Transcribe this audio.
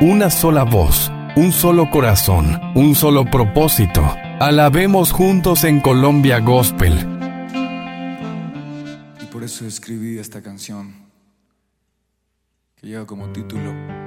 una sola voz, un solo corazón, un solo propósito. Alabemos juntos en Colombia Gospel. Y por eso escribí esta canción que lleva como título